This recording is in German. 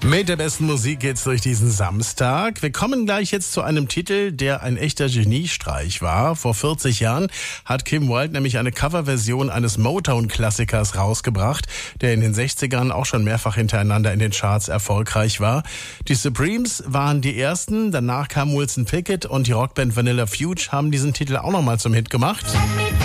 Mit der besten Musik geht's durch diesen Samstag. Wir kommen gleich jetzt zu einem Titel, der ein echter Geniestreich war. Vor 40 Jahren hat Kim Wilde nämlich eine Coverversion eines Motown-Klassikers rausgebracht, der in den 60ern auch schon mehrfach hintereinander in den Charts erfolgreich war. Die Supremes waren die ersten, danach kam Wilson Pickett und die Rockband Vanilla Fudge haben diesen Titel auch nochmal zum Hit gemacht.